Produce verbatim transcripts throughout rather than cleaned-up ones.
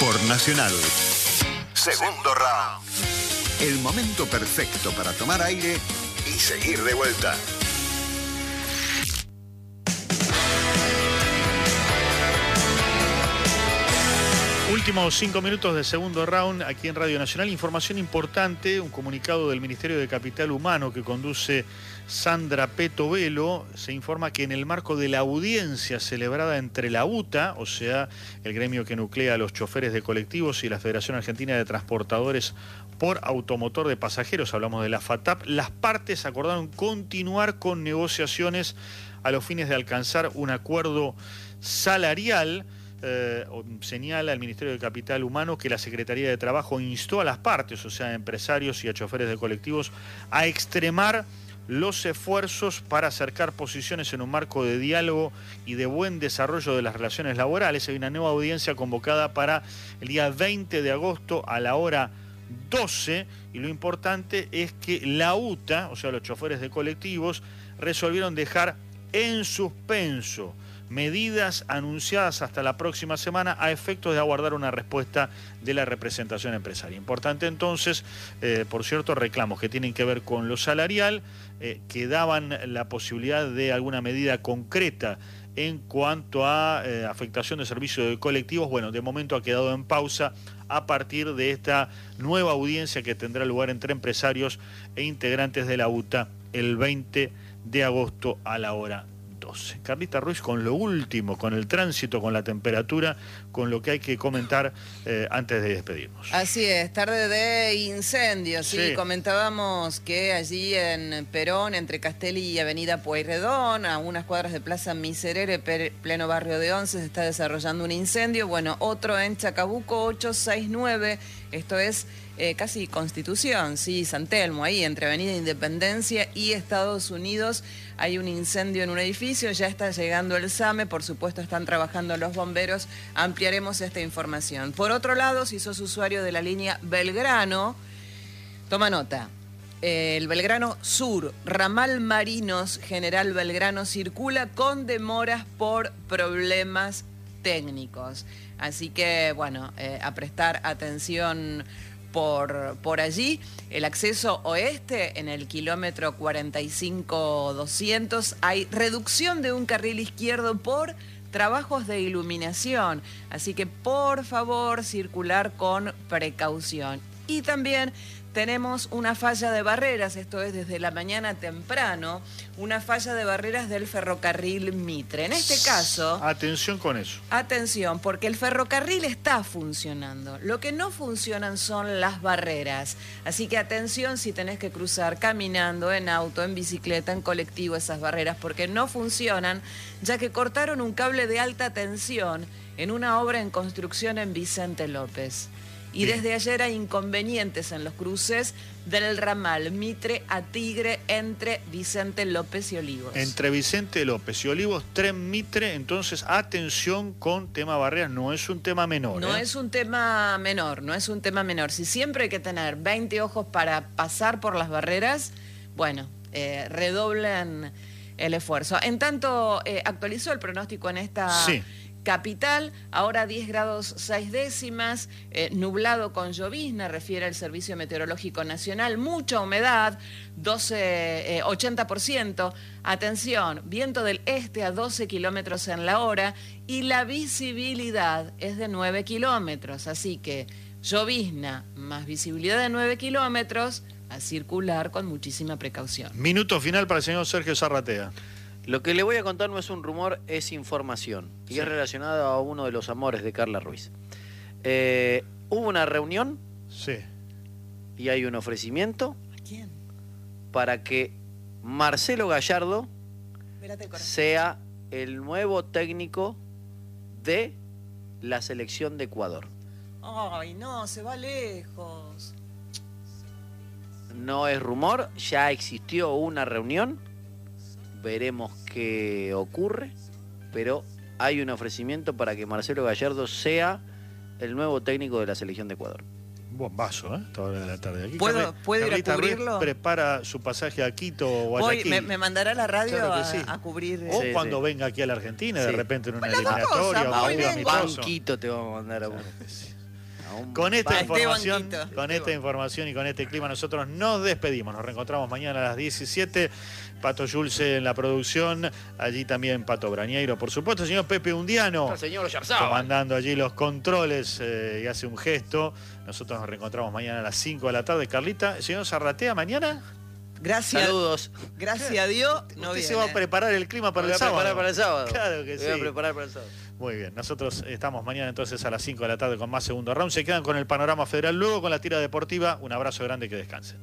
por Nacional. Segundo round. El momento perfecto para tomar aire y seguir de vuelta. Últimos cinco minutos de segundo round aquí en Radio Nacional. Información importante, un comunicado del Ministerio de Capital Humano que conduce Sandra Peto Velo. Se informa que en el marco de la audiencia celebrada entre la UTA, o sea, el gremio que nuclea a los choferes de colectivos, y la Federación Argentina de Transportadores por Automotor de Pasajeros, hablamos de la FATAP, las partes acordaron continuar con negociaciones a los fines de alcanzar un acuerdo salarial. Eh, señala el Ministerio de Capital Humano que la Secretaría de Trabajo instó a las partes, o sea, a empresarios y a choferes de colectivos, a extremar los esfuerzos para acercar posiciones en un marco de diálogo y de buen desarrollo de las relaciones laborales. Hay una nueva audiencia convocada para el día veinte de agosto a la hora doce, y lo importante es que la UTA, o sea, los choferes de colectivos, resolvieron dejar en suspenso medidas anunciadas hasta la próxima semana a efectos de aguardar una respuesta de la representación empresaria. Importante entonces, eh, por cierto, reclamos que tienen que ver con lo salarial, eh, que daban la posibilidad de alguna medida concreta en cuanto a eh, afectación de servicios de colectivos. Bueno, de momento ha quedado en pausa a partir de esta nueva audiencia que tendrá lugar entre empresarios e integrantes de la UTA el veinte de agosto a la hora doce. Carlita Ruiz, con lo último, con el tránsito, con la temperatura, con lo que hay que comentar eh, antes de despedirnos. Así es, tarde de incendios, sí. Sí. Comentábamos que allí en Perón, entre Castelli y Avenida Pueyrredón, a unas cuadras de Plaza Miserere, pleno barrio de Once, se está desarrollando un incendio. Bueno, otro en Chacabuco, ochocientos sesenta y nueve, esto es eh, casi Constitución, sí, San Telmo, ahí entre Avenida Independencia y Estados Unidos. Hay un incendio en un edificio, ya está llegando el SAME, por supuesto están trabajando los bomberos, ampliaremos esta información. Por otro lado, si sos usuario de la línea Belgrano, toma nota. El Belgrano Sur, ramal Marinos, General Belgrano, circula con demoras por problemas técnicos. Así que, bueno, eh, a prestar atención por, por allí. El acceso oeste, en el kilómetro cuarenta y cinco doscientos, hay reducción de un carril izquierdo por trabajos de iluminación. Así que, por favor, circular con precaución. Y también tenemos una falla de barreras, esto es desde la mañana temprano, una falla de barreras del ferrocarril Mitre. En este caso... Atención con eso. Atención, porque el ferrocarril está funcionando. Lo que no funcionan son las barreras. Así que atención si tenés que cruzar caminando, en auto, en bicicleta, en colectivo, esas barreras, porque no funcionan, ya que cortaron un cable de alta tensión en una obra en construcción en Vicente López. Y Bien. Desde ayer hay inconvenientes en los cruces del ramal Mitre a Tigre entre Vicente López y Olivos. Entre Vicente López y Olivos, tren Mitre, entonces atención con tema barreras, no es un tema menor. No ¿eh? es un tema menor, no es un tema menor. Si siempre hay que tener veinte ojos para pasar por las barreras, bueno, eh, redoblan el esfuerzo. En tanto, eh, actualizó el pronóstico en esta... Sí. Capital, ahora diez grados seis décimas, eh, nublado con llovizna, refiere el Servicio Meteorológico Nacional, mucha humedad, doce, eh, ochenta por ciento, atención, viento del este a doce kilómetros en la hora y la visibilidad es de nueve kilómetros, así que llovizna más visibilidad de nueve kilómetros, a circular con muchísima precaución. Minuto final para el señor Sergio Zarratea. Lo que le voy a contar no es un rumor, es información. Y Sí. es relacionado a uno de los amores de Carla Ruiz. Eh, hubo una reunión Sí. y hay un ofrecimiento ¿A quién? para que Marcelo Gallardo Espérate, corazón. sea el nuevo técnico de la selección de Ecuador. Ay, no, se va lejos. No es rumor, ya existió una reunión. Veremos qué ocurre, pero hay un ofrecimiento para que Marcelo Gallardo sea el nuevo técnico de la selección de Ecuador. Bombazo, ¿eh? Esta hora de la tarde. Aquí ¿Puedo- Carli- puedo ir a Carlita Ruiz cubrirlo? prepara su pasaje a Quito o Voy, Guayaquil. me, me mandará a la radio Claro que a, sí. a cubrir. O Sí, cuando sí. venga aquí a la Argentina, de Sí. repente en una Las dos eliminatoria cosas, o muy un bien. amistoso. Banquito te vamos a mandar a uno. Claro que sí. Un Con esta banquito. información, banquito. con esta información y con este clima nosotros nos despedimos. Nos reencontramos mañana a las diecisiete. Pato Yulce en la producción, allí también Pato Brañeiro, por supuesto, el señor Pepe Undiano, El señor Oyarzabal. comandando allí los controles eh, y hace un gesto. Nosotros nos reencontramos mañana a las cinco de la tarde. Carlita, ¿el señor Zarratea mañana? Gracias. Saludos. Gracias a Dios. No Usted viene. se va a preparar el clima para Me voy el a sábado. preparar para el sábado. Claro que Me voy a sí. preparar para el sábado. Muy bien, nosotros estamos mañana entonces a las cinco de la tarde con más segundo round. Se quedan con el panorama federal, luego con la tira deportiva. Un abrazo grande, que descansen.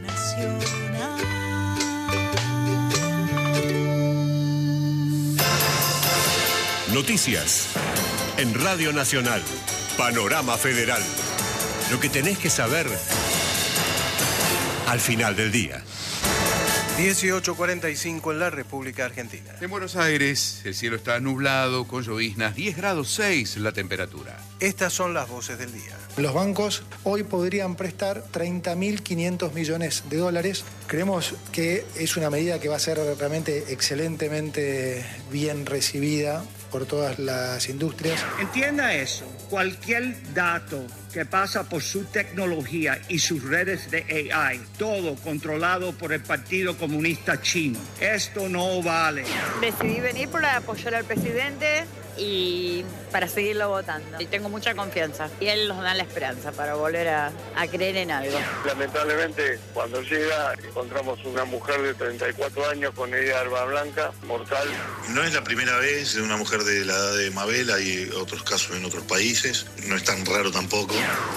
Noticias en Radio Nacional. Panorama Federal. Lo que tenés que saber al final del día. dieciocho cuarenta y cinco en la República Argentina. En Buenos Aires, el cielo está nublado, con lloviznas, diez grados seis la temperatura. Estas son las voces del día. Los bancos hoy podrían prestar treinta mil quinientos millones de dólares. Creemos que es una medida que va a ser realmente excelentemente bien recibida por todas las industrias. Entienda eso, cualquier dato que pasa por su tecnología y sus redes de A I, todo controlado por el Partido Comunista Chino. Esto no vale. Decidí venir para apoyar al presidente y para seguirlo votando. Y tengo mucha confianza. Y él nos da la esperanza para volver a, a creer en algo. Lamentablemente, cuando llega, encontramos una mujer de treinta y cuatro años con herida de arma blanca, mortal. No es la primera vez de una mujer de la edad de Mabel, hay otros casos en otros países, no es tan raro tampoco.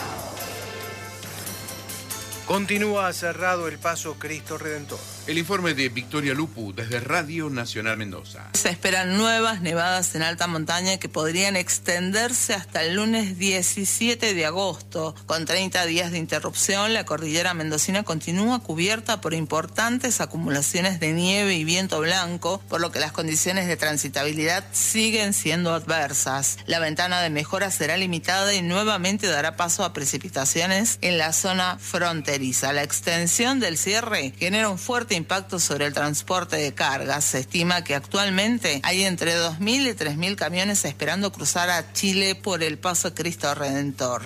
Continúa cerrado el paso Cristo Redentor. El informe de Victoria Lupu desde Radio Nacional Mendoza. Se esperan nuevas nevadas en alta montaña que podrían extenderse hasta el lunes diecisiete de agosto. Con treinta días de interrupción, la cordillera mendocina continúa cubierta por importantes acumulaciones de nieve y viento blanco, por lo que las condiciones de transitabilidad siguen siendo adversas. La ventana de mejora será limitada y nuevamente dará paso a precipitaciones en la zona fronteriza. La extensión del cierre genera un fuerte impacto sobre el transporte de cargas. Se estima que actualmente hay entre dos mil y tres mil camiones esperando cruzar a Chile por el paso Cristo Redentor.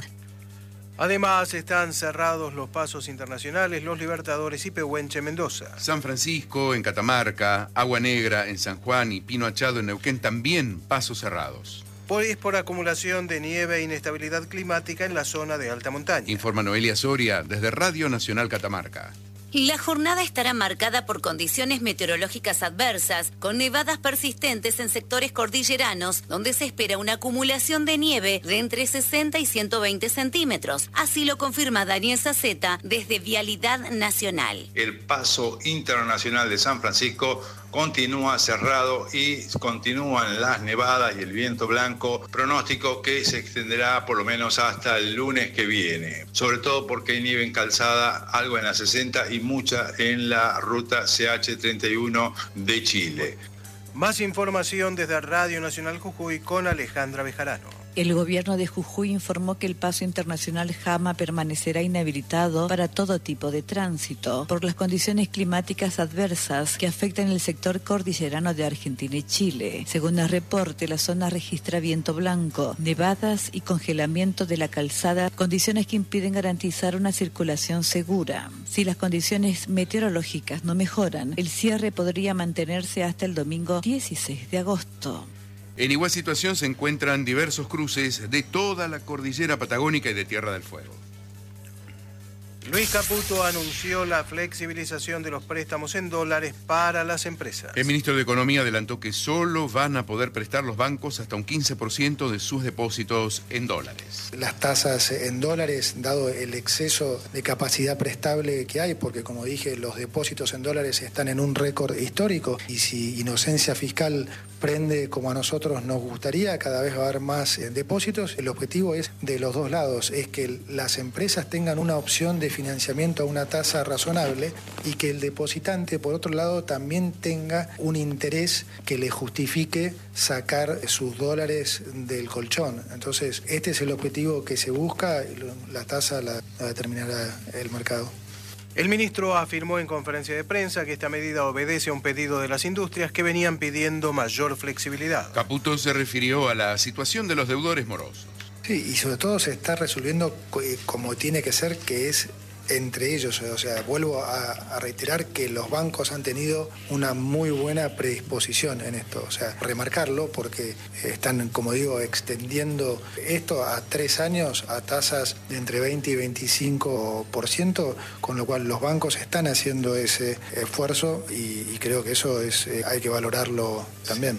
Además, están cerrados los pasos internacionales Los Libertadores y Pehuenche Mendoza. San Francisco en Catamarca, Agua Negra en San Juan y Pino Achado en Neuquén también pasos cerrados. Por, es por acumulación de nieve e inestabilidad climática en la zona de alta montaña. Informa Noelia Soria desde Radio Nacional Catamarca. La jornada estará marcada por condiciones meteorológicas adversas, con nevadas persistentes en sectores cordilleranos, donde se espera una acumulación de nieve de entre sesenta y ciento veinte centímetros. Así lo confirma Daniel Saceta desde Vialidad Nacional. El paso internacional de San Francisco continúa cerrado y continúan las nevadas y el viento blanco, pronóstico que se extenderá por lo menos hasta el lunes que viene, sobre todo porque hay nieve en calzada, algo en la sesenta y mucha en la ruta C H treinta y uno de Chile. Más información desde Radio Nacional Jujuy con Alejandra Bejarano. El gobierno de Jujuy informó que el paso internacional Jama permanecerá inhabilitado para todo tipo de tránsito por las condiciones climáticas adversas que afectan el sector cordillerano de Argentina y Chile. Según el reporte, la zona registra viento blanco, nevadas y congelamiento de la calzada, condiciones que impiden garantizar una circulación segura. Si las condiciones meteorológicas no mejoran, el cierre podría mantenerse hasta el domingo dieciséis de agosto. En igual situación se encuentran diversos cruces de toda la cordillera patagónica y de Tierra del Fuego. Luis Caputo anunció la flexibilización de los préstamos en dólares para las empresas. El ministro de Economía adelantó que solo van a poder prestar los bancos hasta un quince por ciento de sus depósitos en dólares. Las tasas en dólares, dado el exceso de capacidad prestable que hay, porque como dije, los depósitos en dólares están en un récord histórico y si inocencia fiscal prende como a nosotros nos gustaría, cada vez va a haber más depósitos. El objetivo es de los dos lados, es que las empresas tengan una opción de financiamiento a una tasa razonable y que el depositante, por otro lado, también tenga un interés que le justifique sacar sus dólares del colchón. Entonces, este es el objetivo que se busca, la tasa la, la determinará el mercado. El ministro afirmó en conferencia de prensa que esta medida obedece a un pedido de las industrias que venían pidiendo mayor flexibilidad. Caputo se refirió a la situación de los deudores morosos. Sí, y sobre todo se está resolviendo como tiene que ser, que es entre ellos. O sea, vuelvo a, a reiterar que los bancos han tenido una muy buena predisposición en esto. O sea, remarcarlo porque están, como digo, extendiendo esto a tres años a tasas de entre veinte y veinticinco por ciento, con lo cual los bancos están haciendo ese esfuerzo y, y creo que eso es, eh, hay que valorarlo también.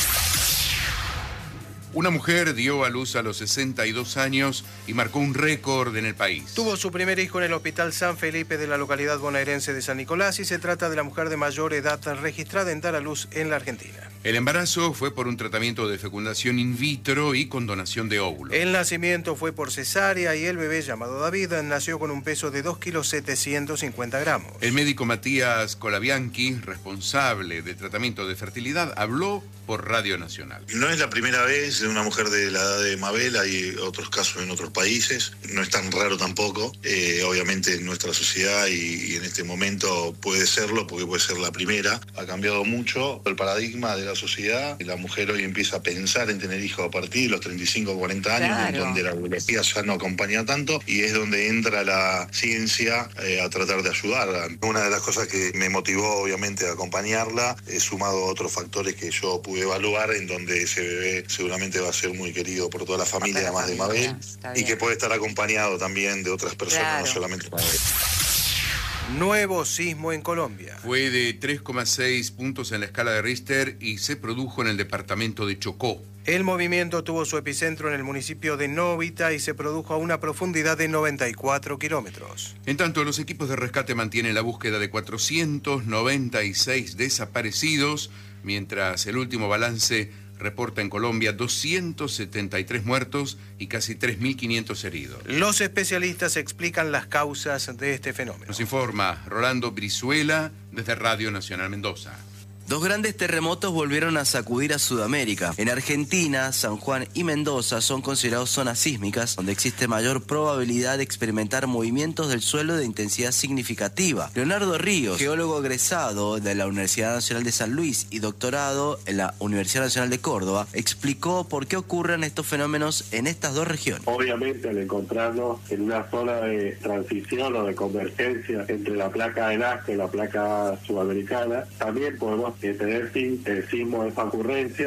Una mujer dio a luz a los sesenta y dos años y marcó un récord en el país. Tuvo su primer hijo en el Hospital San Felipe de la localidad bonaerense de San Nicolás y se trata de la mujer de mayor edad registrada en dar a luz en la Argentina. El embarazo fue por un tratamiento de fecundación in vitro y con donación de óvulos. El nacimiento fue por cesárea y el bebé, llamado David, nació con un peso de dos kilos setecientos cincuenta gramos. El médico Matías Colabianchi, responsable del tratamiento de fertilidad, habló por Radio Nacional. No es la primera vez de una mujer de la edad de Mabel, hay otros casos en otros países, no es tan raro tampoco, eh, obviamente en nuestra sociedad y, y en este momento puede serlo porque puede ser la primera. Ha cambiado mucho el paradigma de la sociedad, la mujer hoy empieza a pensar en tener hijos a partir de los treinta y cinco o cuarenta años, claro, donde la biología ya no acompaña tanto y es donde entra la ciencia eh, a tratar de ayudarla. Una de las cosas que me motivó obviamente a acompañarla, he sumado otros factores que yo pude evaluar, en donde ese bebé seguramente va a ser muy querido por toda la familia, la además familia, de Mabel, y que puede estar acompañado también de otras personas, claro, no solamente Mabel. Nuevo sismo en Colombia. Fue de tres coma seis puntos en la escala de Richter y se produjo en el departamento de Chocó. El movimiento tuvo su epicentro en el municipio de Novita y se produjo a una profundidad de noventa y cuatro kilómetros. En tanto, los equipos de rescate mantienen la búsqueda de cuatrocientos noventa y seis desaparecidos, mientras el último balance reporta en Colombia doscientos setenta y tres muertos y casi tres mil quinientos heridos. Los especialistas explican las causas de este fenómeno. Nos informa Rolando Brizuela desde Radio Nacional Mendoza. Dos grandes terremotos volvieron a sacudir a Sudamérica. En Argentina, San Juan y Mendoza son considerados zonas sísmicas, donde existe mayor probabilidad de experimentar movimientos del suelo de intensidad significativa. Leonardo Ríos, geólogo egresado de la Universidad Nacional de San Luis y doctorado en la Universidad Nacional de Córdoba, explicó por qué ocurren estos fenómenos en estas dos regiones. Obviamente, al encontrarnos en una zona de transición o de convergencia entre la placa de Nazca y la placa sudamericana, también podemos tener el sismo de esa ocurrencia.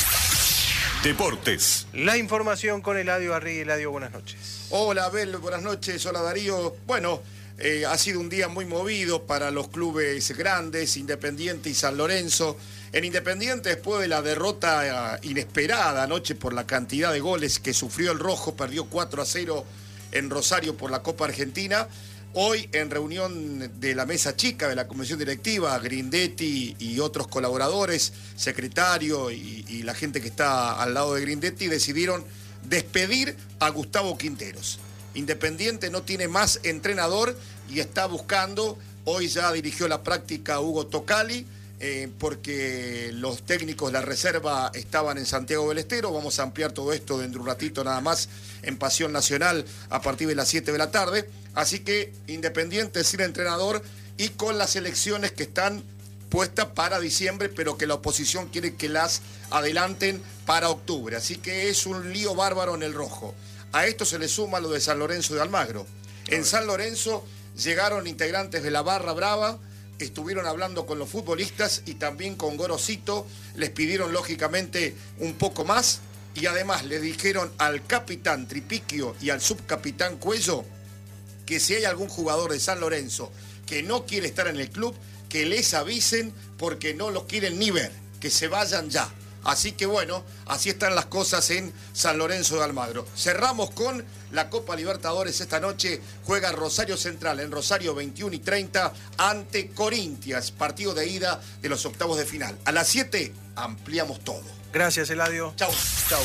Deportes. La información con Eladio Arri. Eladio, buenas noches. Hola, Abel, buenas noches. Hola, Darío. Bueno, eh, ha sido un día muy movido para los clubes grandes, Independiente y San Lorenzo. En Independiente, después de la derrota eh, inesperada anoche por la cantidad de goles que sufrió el Rojo, perdió cuatro a cero en Rosario por la Copa Argentina. Hoy, en reunión de la mesa chica de la comisión directiva, Grindetti y otros colaboradores, secretario y, y la gente que está al lado de Grindetti, decidieron despedir a Gustavo Quinteros. Independiente no tiene más entrenador y está buscando, hoy ya dirigió la práctica Hugo Tocali, eh, porque los técnicos de la reserva estaban en Santiago del Estero. Vamos a ampliar todo esto dentro de un ratito nada más en Pasión Nacional a partir de las siete de la tarde. Así que Independiente sin entrenador y con las elecciones que están puestas para diciembre, pero que la oposición quiere que las adelanten para octubre. Así que es un lío bárbaro en el Rojo. A esto se le suma lo de San Lorenzo de Almagro. En San Lorenzo llegaron integrantes de la Barra Brava, estuvieron hablando con los futbolistas y también con Gorosito, les pidieron lógicamente un poco más y además le dijeron al capitán Tripiquio y al subcapitán Cuello que si hay algún jugador de San Lorenzo que no quiere estar en el club, que les avisen porque no los quieren ni ver, que se vayan ya. Así que bueno, así están las cosas en San Lorenzo de Almagro. Cerramos con la Copa Libertadores esta noche. Juega Rosario Central en Rosario veintiuno y treinta ante Corinthians. Partido de ida de los octavos de final. A las siete ampliamos todo. Gracias, Eladio. Chau. Chau.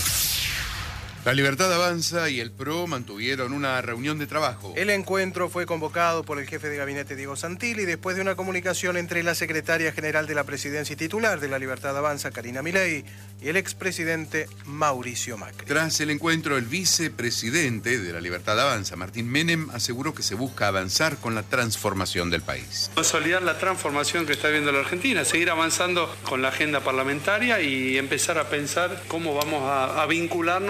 La Libertad Avanza y el P R O mantuvieron una reunión de trabajo. El encuentro fue convocado por el jefe de gabinete Diego Santilli después de una comunicación entre la secretaria general de la presidencia y titular de la Libertad Avanza, Karina Milei, y el expresidente Mauricio Macri. Tras el encuentro, el vicepresidente de la Libertad Avanza, Martín Menem, aseguró que se busca avanzar con la transformación del país. Consolidar la transformación que está viendo la Argentina, seguir avanzando con la agenda parlamentaria y empezar a pensar cómo vamos a, a vincularnos en términos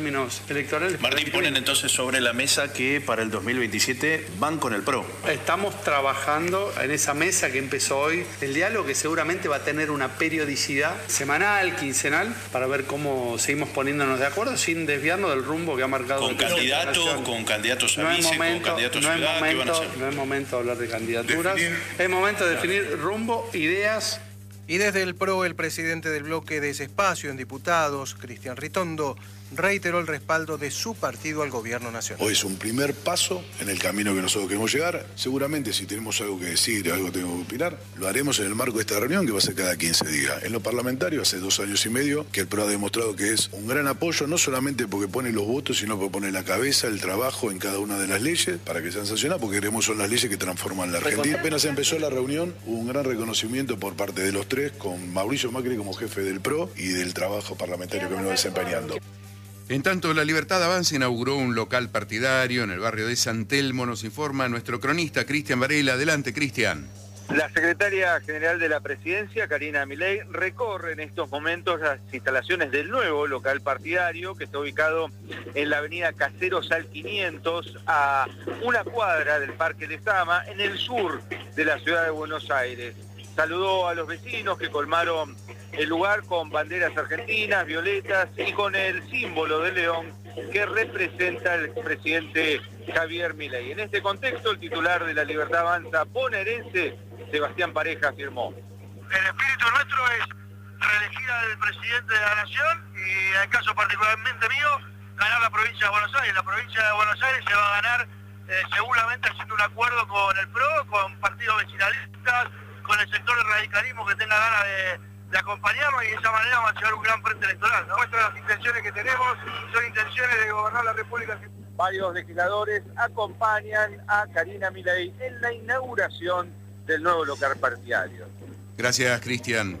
términos electorales. Martín, ponen entonces sobre la mesa que para el dos mil veintisiete van con el PRO. Estamos trabajando en esa mesa que empezó hoy, el diálogo que seguramente va a tener una periodicidad semanal, quincenal, para ver cómo seguimos poniéndonos de acuerdo sin desviarnos del rumbo que ha marcado. Con candidatos, con candidatos a no vice, momento, con candidatos no a ciudad, momento, ¿qué van a hacer? No es momento de hablar de candidaturas, definir, es momento de definir claro. rumbo, ideas. Y desde el PRO, el presidente del bloque de ese espacio en diputados, Cristian Ritondo, reiteró el respaldo de su partido al gobierno nacional. Hoy es un primer paso en el camino que nosotros queremos llegar. Seguramente si tenemos algo que decir, algo que tenemos que opinar, lo haremos en el marco de esta reunión que va a ser cada quince días. En lo parlamentario, hace dos años y medio que el PRO ha demostrado que es un gran apoyo, no solamente porque pone los votos, sino porque pone la cabeza, el trabajo en cada una de las leyes para que sean sancionadas, porque queremos son las leyes que transforman la Argentina. Apenas empezó la reunión, hubo un gran reconocimiento por parte de los tres, con Mauricio Macri como jefe del PRO y del trabajo parlamentario que venimos desempeñando. En tanto, La Libertad Avanza inauguró un local partidario en el barrio de San Telmo, nos informa nuestro cronista Cristian Varela. Adelante, Cristian. La secretaria general de la Presidencia, Karina Milei, recorre en estos momentos las instalaciones del nuevo local partidario que está ubicado en la avenida Caseros al quinientos, a una cuadra del Parque Lezama, en el sur de la ciudad de Buenos Aires. Saludó a los vecinos que colmaron el lugar con banderas argentinas, violetas y con el símbolo del león que representa el expresidente Javier Milei. En este contexto, el titular de La Libertad Avanza bonaerense, Sebastián Pareja, afirmó: el espíritu nuestro es reelegir al presidente de la Nación y, en el caso particularmente mío, ganar la provincia de Buenos Aires. La provincia de Buenos Aires se va a ganar eh, seguramente haciendo un acuerdo con el PRO, con partidos vecinalistas, con el sector del radicalismo que tenga ganas de, de acompañarnos, y de esa manera vamos a llevar un gran frente electoral, ¿no? Nuestras intenciones que tenemos son intenciones de gobernar la República Argentina. Varios legisladores acompañan a Karina Milei en la inauguración del nuevo local partidario. Gracias, Cristian.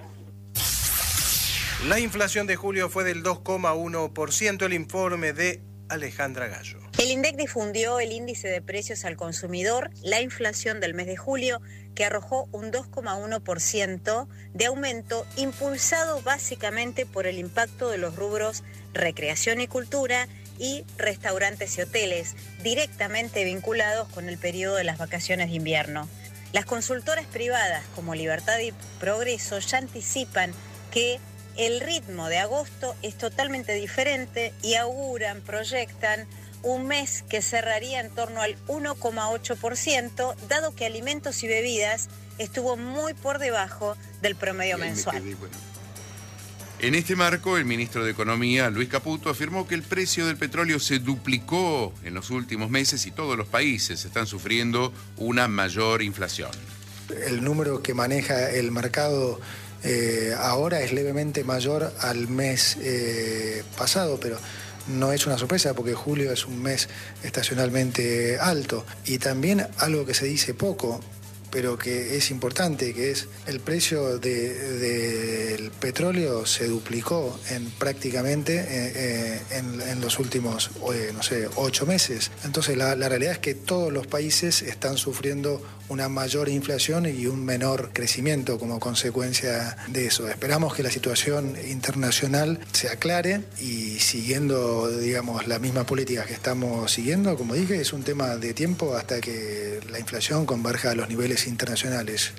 La inflación de julio fue del dos coma uno por ciento, el informe de Alejandra Gallo. El INDEC difundió el índice de precios al consumidor, la inflación del mes de julio, que arrojó un dos coma uno por ciento de aumento, impulsado básicamente por el impacto de los rubros recreación y cultura y restaurantes y hoteles, directamente vinculados con el periodo de las vacaciones de invierno. Las consultoras privadas como Libertad y Progreso ya anticipan que el ritmo de agosto es totalmente diferente y auguran, proyectan un mes que cerraría en torno al uno coma ocho por ciento, dado que alimentos y bebidas estuvo muy por debajo del promedio mensual. En este marco, el ministro de Economía, Luis Caputo, afirmó que el precio del petróleo se duplicó en los últimos meses y todos los países están sufriendo una mayor inflación. El número que maneja el mercado eh, ahora es levemente mayor al mes eh, pasado, pero no es una sorpresa porque julio es un mes estacionalmente alto. Y también algo que se dice poco, pero que es importante, que es el precio de, del petróleo se duplicó en prácticamente eh, en, en los últimos, eh, no sé, ocho meses. Entonces la, la realidad es que todos los países están sufriendo una mayor inflación y un menor crecimiento como consecuencia de eso. Esperamos que la situación internacional se aclare y siguiendo, digamos, la misma política que estamos siguiendo, como dije, es un tema de tiempo hasta que la inflación converja a los niveles internacionales.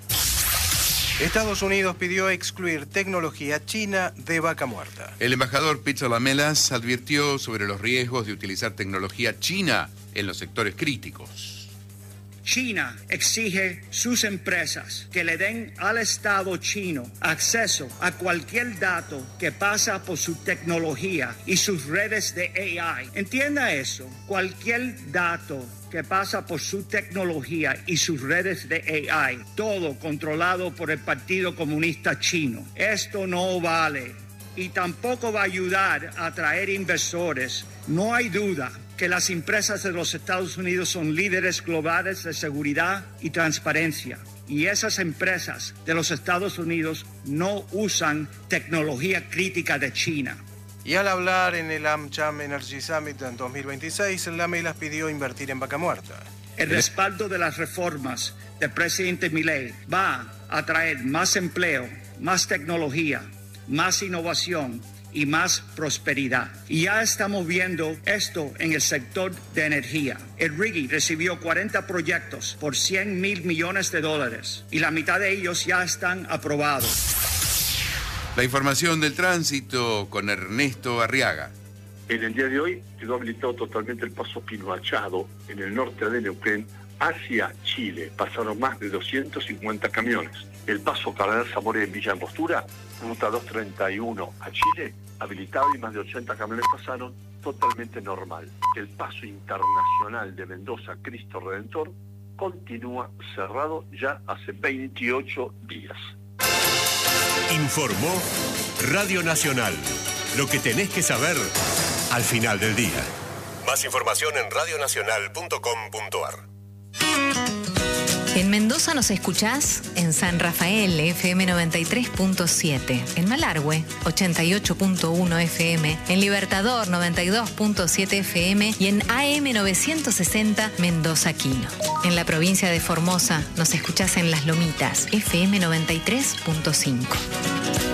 Estados Unidos pidió excluir tecnología china de vaca muerta. El embajador Peter Lamelas advirtió sobre los riesgos de utilizar tecnología china en los sectores críticos. China exige sus empresas que le den al Estado chino acceso a cualquier dato que pasa por su tecnología y sus redes de A I. Entienda eso, cualquier dato que pasa por su tecnología y sus redes de A I, todo controlado por el Partido Comunista Chino. Esto no vale y tampoco va a ayudar a atraer inversores. No hay duda que las empresas de los Estados Unidos son líderes globales de seguridad y transparencia. Y esas empresas de los Estados Unidos no usan tecnología crítica de China. Y al hablar en el AmCham Energy Summit en dos mil veintiséis, Lamelas pidió invertir en vaca muerta. El respaldo de las reformas del presidente Milei va a traer más empleo, más tecnología, más innovación y más prosperidad. Y ya estamos viendo esto en el sector de energía. El R I G I recibió cuarenta proyectos por cien mil millones de dólares y la mitad de ellos ya están aprobados. La información del tránsito con Ernesto Arriaga. En el día de hoy quedó habilitado totalmente el paso Pino Machado en el norte de Neuquén hacia Chile. Pasaron más de doscientos cincuenta camiones. El paso Cardenal Zamora en Villa Angostura, ruta doscientos treinta y uno a Chile, habilitado y más de ochenta camiones pasaron, totalmente normal. El paso internacional de Mendoza Cristo Redentor continúa cerrado ya hace veintiocho días. Informó Radio Nacional. Lo que tenés que saber al final del día. Más información en radio nacional punto com punto a r. En Mendoza nos escuchás en San Rafael, F M noventa y tres punto siete, en Malargüe, ochenta y ocho punto uno F M, en Libertador, noventa y dos punto siete F M y en A M novecientos sesenta Mendoza Quino. En la provincia de Formosa nos escuchás en Las Lomitas, F M noventa y tres punto cinco.